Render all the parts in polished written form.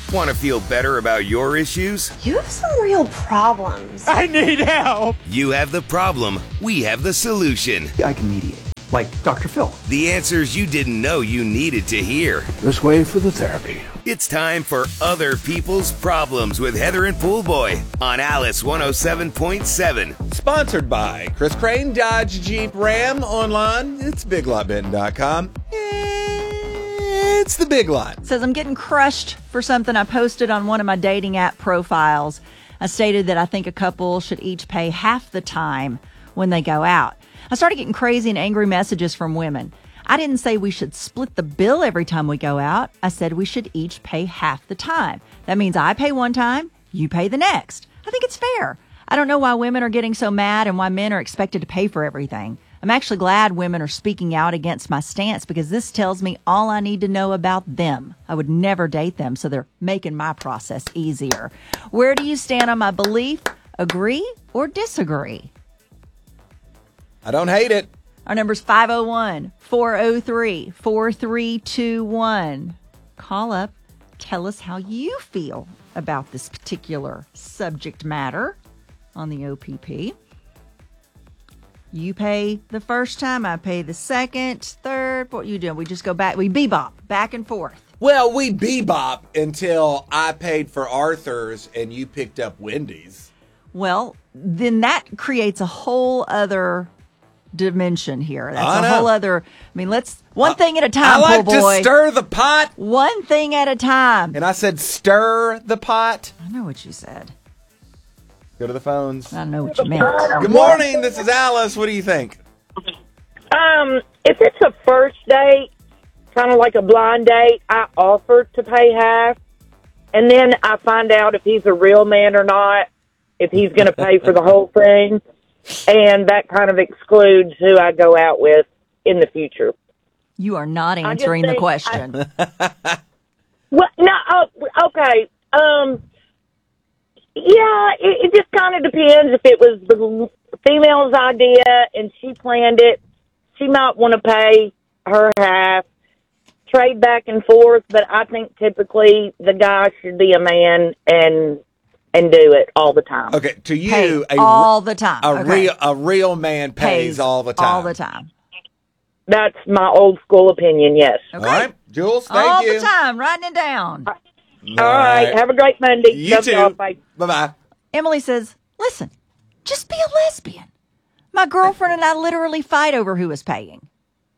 Want to feel better about your issues? You have some real problems. I need help. You have the problem, we have the solution. I can mediate, like Dr. Phil. The answers you didn't know you needed to hear. This way for the therapy. It's time for Other People's Problems with Heather and Poolboy on Alice 107.7. Sponsored by Chris Crane, Dodge, Jeep, Ram. Online, it's BigLotBenton.com. It's the Big Lot. Says, I'm getting crushed for something I posted on one of my dating app profiles. I stated that I think a couple should each pay half the time when they go out. I started getting crazy and angry messages from women. I didn't say we should split the bill every time we go out. I said we should each pay half the time. That means I pay one time, you pay the next. I think it's fair. I don't know why women are getting so mad and why men are expected to pay for everything. I'm actually glad women are speaking out against my stance because this tells me all I need to know about them. I would never date them, so they're making my process easier. Where do you stand on my belief? Agree or disagree? I don't hate it. Our number's 501-403-4321. Call up. Tell us how you feel about this particular subject matter on the OPP. You pay the first time, I pay the second, third. What are you doing? We just go back. We bebop back and forth. Well, we bebop until I paid for Arthur's and you picked up Wendy's. Well, then that creates a whole other dimension here. That's I a know. whole other. I mean, let's one thing at a I time. like Pool to boy. stir the pot. One thing at a time. And I said stir the pot. I know what you said. Go to the phones. I know what you meant. Good morning. This is Alice. What do you think? If it's a first date, kind of like a blind date, I offer to pay half, and then I find out if he's a real man or not, if he's going to pay for the whole thing, and that kind of excludes who I go out with in the future. You are not answering the question. Well, no, okay. Yeah, it just kind of depends. If it was the female's idea and she planned it, she might want to pay her half, trade back and forth, but I think typically the guy should be a man and do it all the time. Okay, to you, all the time. A real man pays all the time. All the time. That's my old school opinion, yes. Okay. All right, Jules, thank all you. the time, writing it down. All right. Have a great Monday. You Love too. y'all. Bye. Bye-bye. Emily says, listen, just be a lesbian. My girlfriend and I literally fight over who is paying.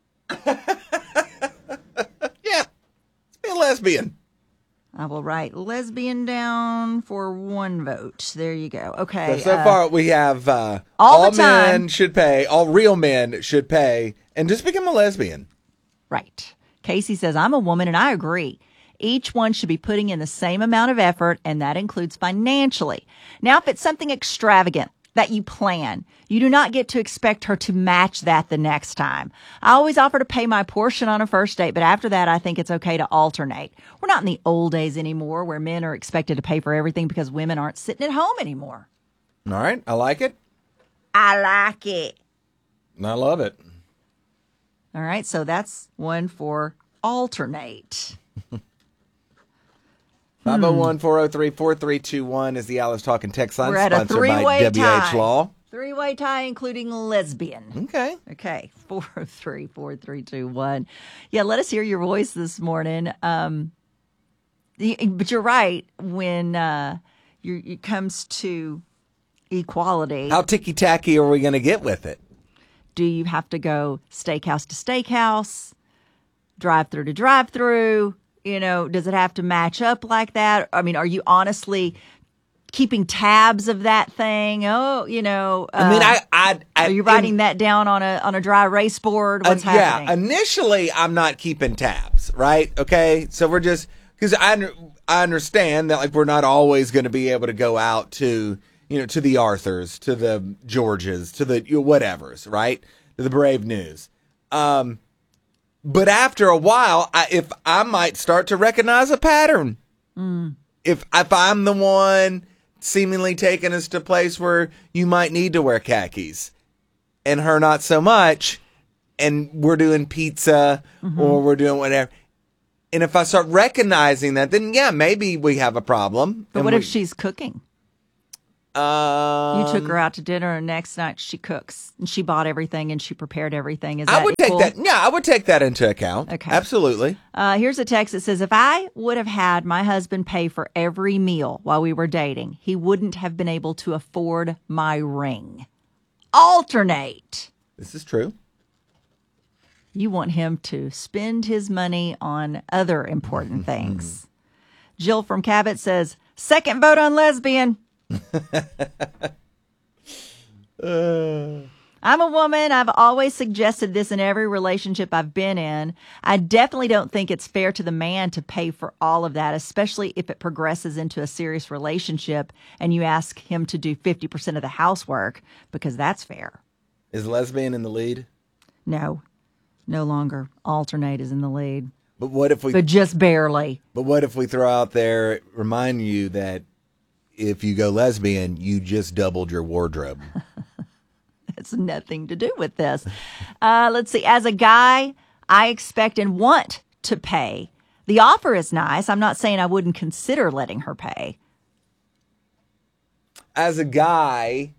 Yeah, let's be a lesbian. I will write lesbian down for one vote. There you go. Okay. So far we have all the time. men should pay, all real men should pay, and just become a lesbian. Right. Casey says, I'm a woman and I agree. Each one should be putting in the same amount of effort, and that includes financially. Now, if it's something extravagant that you plan, you do not get to expect her to match that the next time. I always offer to pay my portion on a first date, but after that, I think it's okay to alternate. We're not in the old days anymore where men are expected to pay for everything because women aren't sitting at home anymore. All right, I like it. I like it. I love it. All right, so that's one for alternate. 501-403-4321 is the Alice Talking text line. We're at a sponsored three-way by tie. WH Law. Three-way tie, including lesbian. Okay. Okay, 403-4321. Yeah, let us hear your voice this morning. But you're right, when it comes to equality. How ticky-tacky are we going to get with it? Do you have to go steakhouse to steakhouse, drive-through to drive-through? You know, does it have to match up like that? I mean, are you honestly keeping tabs of that thing? Oh, you know, are you writing that down on a dry erase board? What's happening? Yeah, initially I'm not keeping tabs, right? Okay, so we're just because I understand that like we're not always going to be able to go out to to the Arthurs, to the Georges, to the whatevers, right? To the Brave News. But after a while, I might start to recognize a pattern. If I'm the one seemingly taking us to a place where you might need to wear khakis, and her not so much, and we're doing pizza or we're doing whatever, And if I start recognizing that, then yeah, maybe we have a problem. But what if she's cooking? You took her Um, out to dinner, and next night she cooks, and she bought everything, and she prepared everything. Is that I would equal? take that. Yeah, I would take that into account. Okay. Absolutely. Here's a text that says, if I would have had my husband pay for every meal while we were dating, he wouldn't have been able to afford my ring. Alternate. This is true. You want him to spend his money on other important things. Jill from Cabot says, second vote on lesbian. I'm a woman. I've always suggested this in every relationship I've been in. I definitely don't think it's fair to the man to pay for all of that, especially if it progresses into a serious relationship and you ask him to do 50% of the housework, because that's fair. Is lesbian in the lead? No, no longer. Alternate is in the lead, But what if we? but just barely. But what if we throw out there, remind you that if you go lesbian, you just doubled your wardrobe. It's nothing to do with this. Let's see. As a guy, I expect and want to pay. The offer is nice. I'm not saying I wouldn't consider letting her pay. As a guy,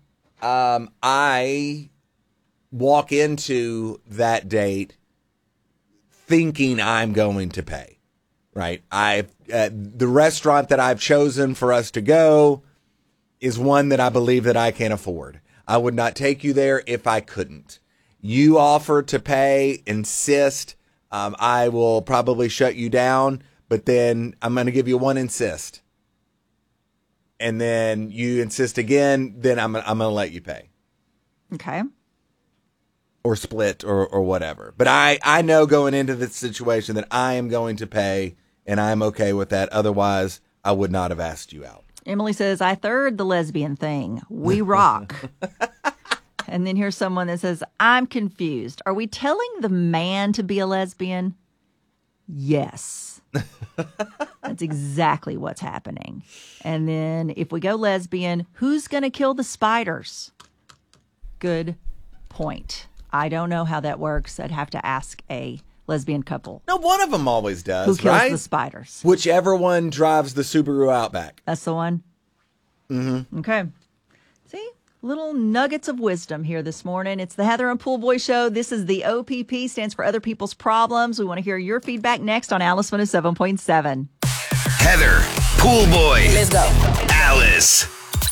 I walk into that date thinking I'm going to pay. Right? The restaurant that I've chosen for us to go is one that I believe that I can afford. I would not take you there if I couldn't. You offer to pay, insist. I will probably shut you down, but then I'm going to give you one insist. And then you insist again, then I'm going to let you pay. Okay. Or split or whatever. But I know going into this situation that I am going to pay, and I'm okay with that. Otherwise, I would not have asked you out. Emily says, I third the lesbian thing. We rock. And then here's someone that says, I'm confused. Are we telling the man to be a lesbian? Yes. That's exactly what's happening. And then if we go lesbian, who's going to kill the spiders? Good point. I don't know how that works. I'd have to ask a lesbian couple. No, one of them always does, Who kills right? the spiders? Whichever one drives the Subaru Outback. That's the one? Mm-hmm. Okay. See? Little nuggets of wisdom here this morning. It's the Heather and Pool Boy Show. This is the OPP, stands for Other People's Problems. We want to hear your feedback next on Alice 107.7. Heather, Pool Boy. Let's go. Alice.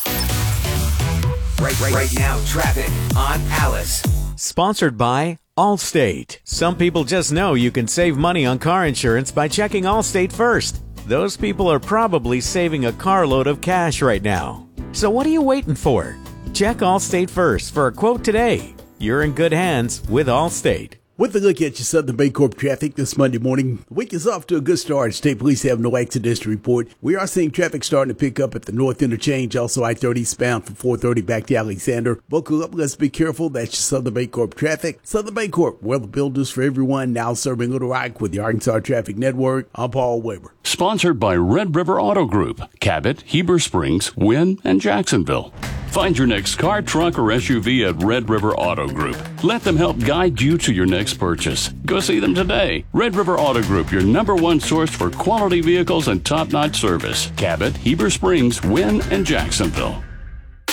Right now, traffic on Alice. Sponsored by Allstate. Some people just know you can save money on car insurance by checking Allstate first. Those people are probably saving a carload of cash right now. So what are you waiting for? Check Allstate first for a quote today. You're in good hands with Allstate. With a look at your Southern Bancorp traffic this Monday morning, the week is off to a good start. State Police have no accidents to report. We are seeing traffic starting to pick up at the North Interchange, also I-30 eastbound from 430 back to Alexander. Buckle up, let's be careful. That's your Southern Bancorp traffic. Southern Bancorp, we're the builders for everyone, now serving Little Rock with the Arkansas Traffic Network. I'm Paul Weber. Sponsored by Red River Auto Group, Cabot, Heber Springs, Wynn, and Jacksonville. Find your next car, truck, or SUV at Red River Auto Group. Let them help guide you to your next purchase. Go see them today. Red River Auto Group, your #1 source for quality vehicles and top-notch service. Cabot, Heber Springs, Wynn, and Jacksonville.